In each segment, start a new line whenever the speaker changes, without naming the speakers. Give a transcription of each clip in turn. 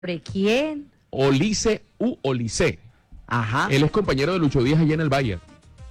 ¿Pre quién?
Olise U. Olise.
Ajá.
Él es compañero de Lucho Díaz allá en el Bayern.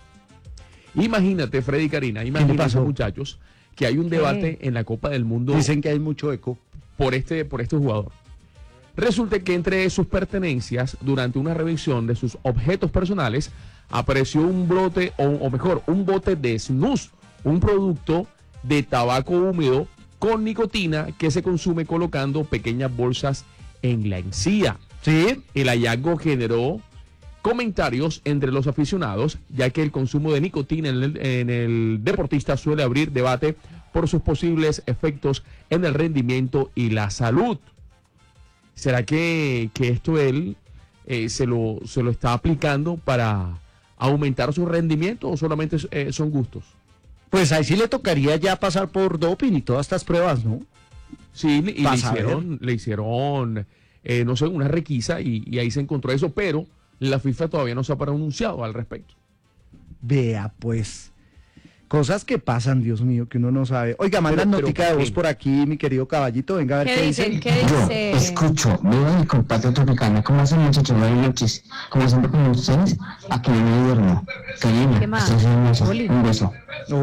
Imagínate, Freddy y Karina, imagínate esos muchachos que hay un debate en la Copa del Mundo.
Dicen que hay mucho eco.
Por este jugador. Resulta que entre sus pertenencias, durante una revisión de sus objetos personales, apareció un brote, un bote de snus, un producto de tabaco húmedo con nicotina que se consume colocando pequeñas bolsas en la encía.
Sí.
El hallazgo generó comentarios entre los aficionados, ya que el consumo de nicotina en el deportista suele abrir debate por sus posibles efectos en el rendimiento y la salud. ¿Será que esto él se lo está aplicando para aumentar su rendimiento o solamente son gustos?
Pues ahí sí le tocaría ya pasar por doping y todas estas pruebas, ¿no?
Sí, y le hicieron no sé, una requisa y ahí se encontró eso, pero la FIFA todavía no se ha pronunciado al respecto.
Vea, pues, cosas que pasan, Dios mío, que uno no sabe. Oiga, mandan notica de voz por aquí, mi querido caballito, venga a ver qué dicen.
¿Qué dice?
Yo escucho, veo el compadre Tropicana, ¿cómo hacen muchachos? Buenas noches, como siempre con ustedes, aquí no me duermo.
¿Qué más?
Un beso.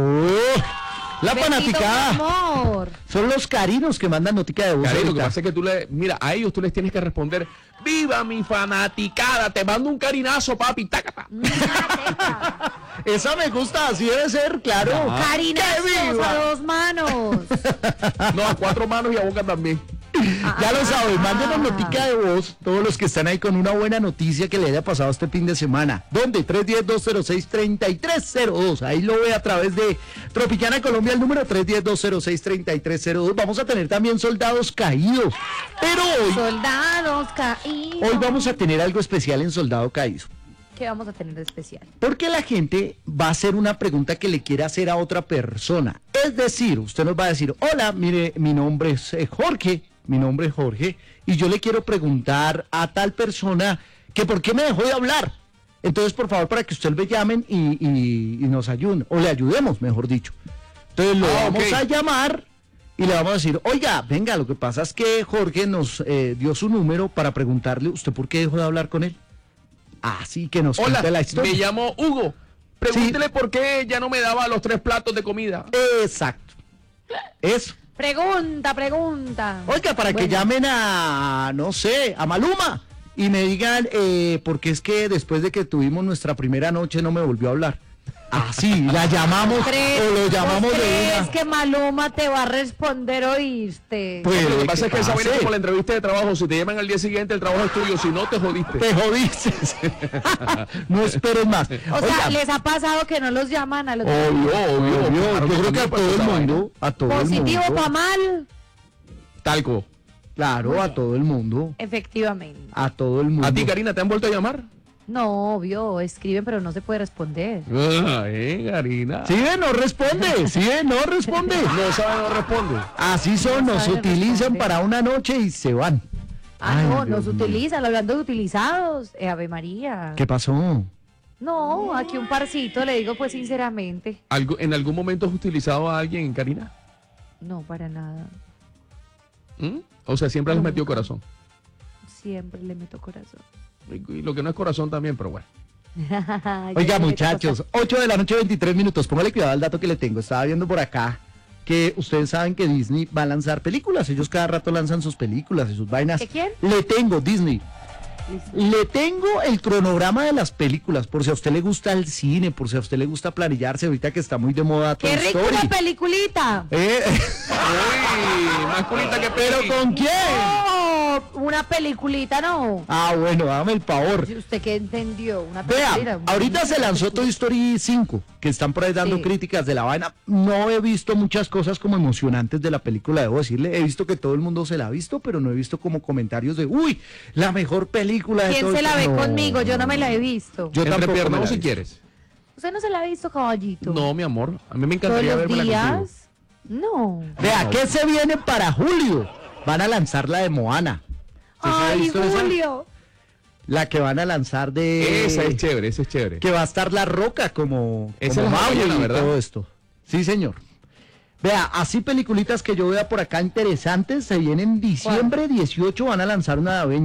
La
Bendito
fanaticada.
amor.
Son los carinos que mandan notica de voz.
Cari, lo que
ahorita.
pasa es que mira, a ellos tú les tienes que responder: ¡viva mi fanaticada! Te mando un carinazo, papi, tácata.
Esa me gusta, así debe ser, claro.
Carinazos a 2 manos.
No, a 4 manos y a boca también.
Ya lo saben, mándenos notica de voz, todos los que están ahí con una buena noticia que le haya pasado este fin de semana. ¿Dónde? 310-206-3302. Ahí lo ve a través de Tropicana Colombia, el número 310-206-3302. Vamos a tener también soldados caídos. Pero
Soldados caídos.
hoy vamos a tener algo especial en Soldado Caído.
¿Qué vamos a tener de especial?
Porque la gente va a hacer una pregunta que le quiere hacer a otra persona. Es decir, usted nos va a decir: hola, mire, mi nombre es Jorge, y yo le quiero preguntar a tal persona que por qué me dejó de hablar. Entonces, por favor, para que usted le llamen y nos ayuden, o le ayudemos, mejor dicho. Entonces lo vamos a llamar y le vamos a decir: oiga, venga, lo que pasa es que Jorge nos dio su número para preguntarle, ¿usted por qué dejó de hablar con él? Así que nos cuente la historia.
Me llamo Hugo. Pregúntele por qué ya no me daba los 3 platos de comida.
Exacto. Eso.
Pregunta.
Oiga, para que llamen a, no sé, a Maluma y me digan, porque es que después de que tuvimos nuestra primera noche no me volvió a hablar. Así, la llamamos o lo llamamos de
¿Crees
una.
que Maluma te va a responder, oíste?
Pues
Lo que pasa es que esa vaina es como la entrevista de trabajo. Si te llaman al día siguiente, el trabajo es tuyo. Si no, te jodiste.
Te jodiste. No esperes más.
O sea, ¿les ha pasado que no los llaman a los
Obvio. Yo creo que a todo el mundo. A todo el mundo.
positivo para mal?
Talco.
Claro, a todo el mundo.
Efectivamente.
A todo el mundo.
¿A ti, Karina, te han vuelto a llamar?
No, obvio, escriben pero no se puede responder.
Karina.
Sí, no responde.
No sabe, no responde.
Así son,
No
nos
sabe
utilizan
responder.
para una noche y se van. Ay,
No,
Dios
nos
mío.
utilizan, hablando de utilizados. Ave María.
¿Qué pasó?
No, aquí un parcito, le digo pues sinceramente.
¿En algún momento has utilizado a alguien, Karina?
No, para nada.
¿Mm? O sea, siempre has metido corazón.
Siempre le meto corazón.
Y lo que no es corazón también, pero bueno.
Ya
Oiga,
le meto
muchachos, 8 de la noche, 23 minutos. Póngale cuidado al dato que le tengo. Estaba viendo por acá que ustedes saben que Disney va a lanzar películas. Ellos cada rato lanzan sus películas y sus vainas.
¿Que quién?
Le tengo, Disney.
Listo.
Le tengo el cronograma de las películas, por si a usted le gusta el cine, por si a usted le gusta planillarse, ahorita que está muy de moda Toy
¡Qué rico
Story.
una peliculita!
Uy, más bonita que
¿Pero
peli.
con quién?
No, una peliculita no.
Ah, bueno, dame el favor.
Si usted que entendió, una
Vea,
peliculita.
ahorita se lanzó Toy Story 5, que están por ahí dando
Sí.
críticas de la vaina. No he visto muchas cosas como emocionantes de la película, debo decirle. He visto que todo el mundo se la ha visto, pero no he visto como comentarios de, uy, la mejor película de
¿Quién
Toy
se la ve
Story. No,
conmigo? Yo no me la he visto.
Yo
Entre
tampoco me
piernas,
la he
si
visto.
quieres.
¿Usted no se la ha visto, caballito?
No, mi amor. A mí me
¿Todos
encantaría
los
verla contigo.
días? No.
Vea, ¿qué se viene para julio? Van a lanzar la de Moana. ¿Sí se ha
¡Ay,
visto esa?
Julio!
La que van a lanzar de...
Esa es chévere, esa es chévere.
Que va a estar La Roca como
Esa es la
Maui
mañana,
y
¿verdad?
todo esto. Sí, señor. Vea, así peliculitas que yo vea por acá interesantes, se vienen en diciembre 18, van a lanzar una de Avengers.